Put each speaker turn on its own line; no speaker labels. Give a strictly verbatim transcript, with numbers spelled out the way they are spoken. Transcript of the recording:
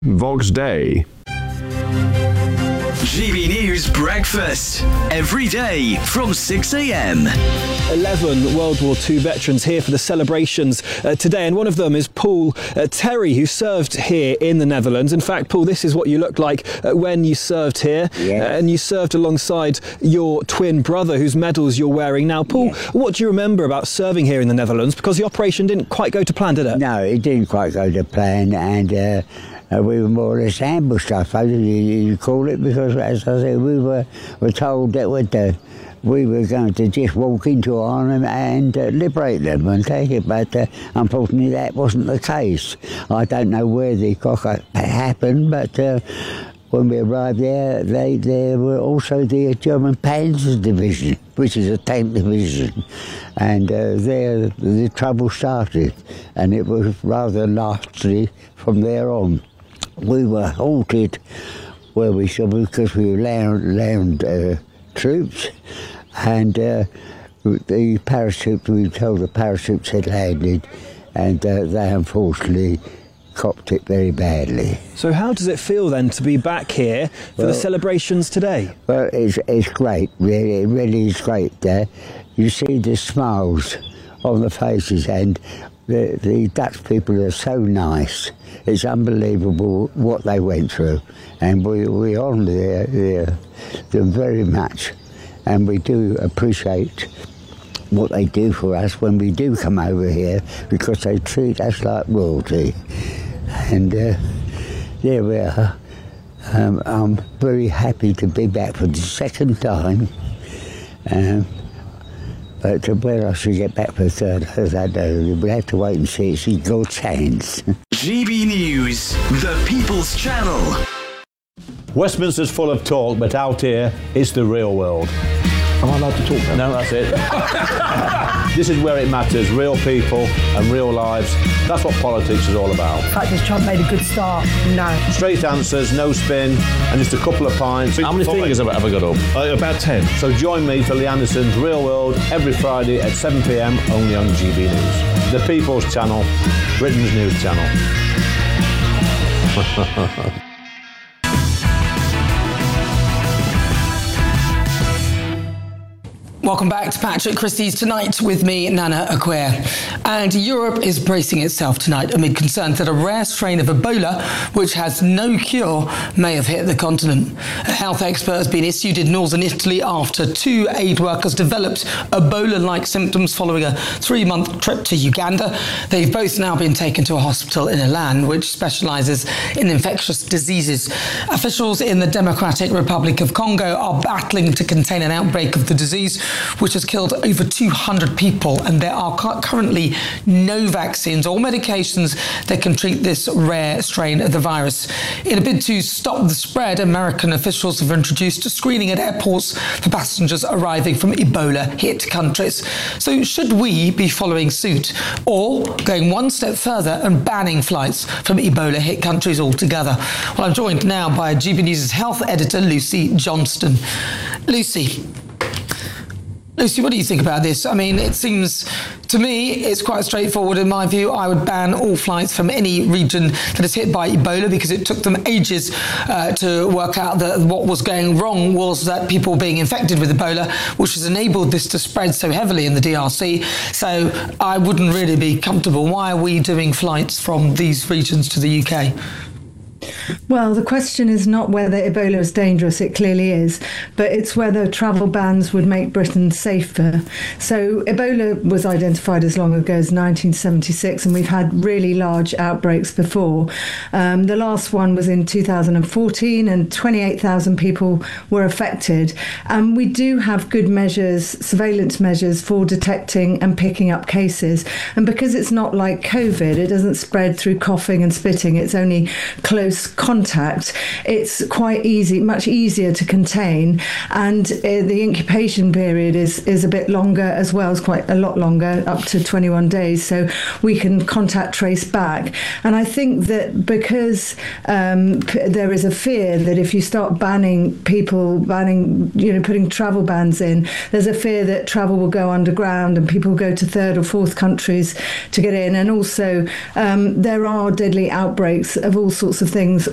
Vox Day.
G B News Breakfast. Every day from six a.m.
eleven World War Two veterans here for the celebrations uh, today, and one of them is Paul uh, Terry, who served here in the Netherlands. In fact, Paul, this is what you looked like uh, when you served here,
yeah.
uh, and you served alongside your twin brother, whose medals you're wearing now. Paul, yeah. What do you remember about serving here in the Netherlands? Because the operation didn't quite go to plan, did it?
No, it didn't quite go to plan, and uh, uh, we were more or less ambushed, I suppose you, you call it, because, as I said, we were, were told that we'd, uh, we were going to just walk into Arnhem and uh, liberate them and take it, but uh, unfortunately that wasn't the case. I don't know where the cock-up happened, but uh, when we arrived there, they, there were also the German Panzer Division, which is a tank division, and uh, there the trouble started, and it was rather nasty from there on. We were halted where we should, because we were land, land uh, troops, and uh, the parachute, we were told the parachutes had landed, and uh, they unfortunately copped it very badly.
So how does it feel then to be back here for well, the celebrations today?
Well, it's, it's great, really, it really is great there. You see the smiles on the faces, and the, the Dutch people are so nice. It's unbelievable what they went through, and we, we honour their, their, them very much, and we do appreciate what they do for us when we do come over here, because they treat us like royalty. And uh, there we are. Um, I'm very happy to be back for the second time. Um, but where I should get back for the third, as I know, we'll have to wait and see. It's in God's hands.
G B News, the People's Channel.
Westminster's full of talk, but out here, it's the real world.
Am I allowed to talk now?
No, that's it. This is where it matters, real people and real lives. That's what politics is all about.
In fact, has Trump made a good start? No.
Straight answers, no spin, and just a couple of pints. How many fingers have I ever got up?
Uh, about ten.
So join me for Lee Anderson's Real World every Friday at seven p.m, only on G B News. The People's Channel, Britain's news channel.
Welcome back to Patrick Christie's Tonight with me, Nana Acquair. And Europe is bracing itself tonight amid concerns that a rare strain of Ebola, which has no cure, may have hit the continent. A health expert has been issued in northern Italy after two aid workers developed Ebola-like symptoms following a three-month trip to Uganda. They've both now been taken to a hospital in Milan, which specialises in infectious diseases. Officials in the Democratic Republic of Congo are battling to contain an outbreak of the disease, which has killed over two hundred people, and there are currently no vaccines or medications that can treat this rare strain of the virus. In a bid to stop the spread, American officials have introduced screening at airports for passengers arriving from Ebola-hit countries. So should we be following suit, or going one step further and banning flights from Ebola-hit countries altogether? Well, I'm joined now by G B News' health editor, Lucy Johnston. Lucy, Lucy, what do you think about this? I mean, it seems to me it's quite straightforward in my view. I would ban all flights from any region that is hit by Ebola, because it took them ages uh, to work out that what was going wrong was that people were being infected with Ebola, which has enabled this to spread so heavily in the D R C. So I wouldn't really be comfortable. Why are we doing flights from these regions to the U K?
Well, the question is not whether Ebola is dangerous, it clearly is, but it's whether travel bans would make Britain safer. So Ebola was identified as long ago as nineteen seventy-six, and we've had really large outbreaks before. Um, the last one was in two thousand fourteen, and twenty-eight thousand people were affected. And we do have good measures, surveillance measures for detecting and picking up cases. And because it's not like COVID, it doesn't spread through coughing and spitting, it's only close contact, it's quite easy, much easier to contain, and uh, the incubation period is is a bit longer as well, it's quite a lot longer, up to twenty-one days, so we can contact trace back. And I think that because um, p- there is a fear that if you start banning people, banning, you know, putting travel bans in, there's a fear that travel will go underground and people will go to third or fourth countries to get in. And also um, there are deadly outbreaks of all sorts of things